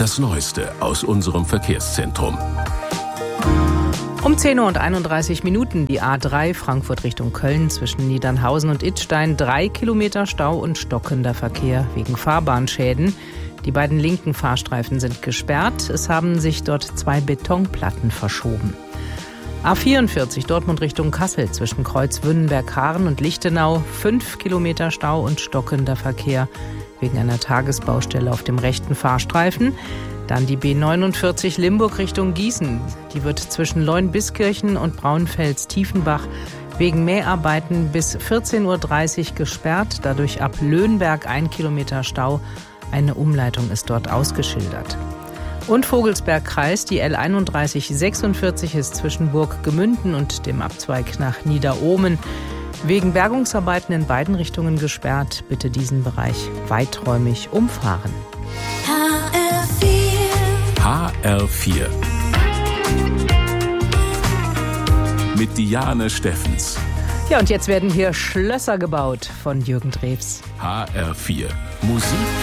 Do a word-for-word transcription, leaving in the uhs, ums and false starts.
Das Neueste aus unserem Verkehrszentrum. Um zehn Uhr und einunddreißig Minuten die A drei Frankfurt Richtung Köln zwischen Niedernhausen und Idstein. Drei Kilometer Stau und stockender Verkehr wegen Fahrbahnschäden. Die beiden linken Fahrstreifen sind gesperrt. Es haben sich dort zwei Betonplatten verschoben. A vierundvierzig Dortmund Richtung Kassel zwischen Kreuz-Wünnenberg-Haaren und Lichtenau. Fünf Kilometer Stau und stockender Verkehr wegen einer Tagesbaustelle auf dem rechten Fahrstreifen. Dann die B neunundvierzig Limburg Richtung Gießen. Die wird zwischen Leunbiskirchen und Braunfels-Tiefenbach wegen Mäharbeiten bis vierzehn Uhr dreißig gesperrt. Dadurch ab Löhnberg ein Kilometer Stau. Eine Umleitung ist dort ausgeschildert. Und Vogelsbergkreis, die L einunddreißig sechsundvierzig ist zwischen Burggemünden und dem Abzweig nach Niederohmen wegen Bergungsarbeiten in beiden Richtungen gesperrt. Bitte diesen Bereich weiträumig umfahren. H R vier mit Diane Steffens. Ja, und jetzt werden hier Schlösser gebaut von Jürgen Drews. H R vier Musik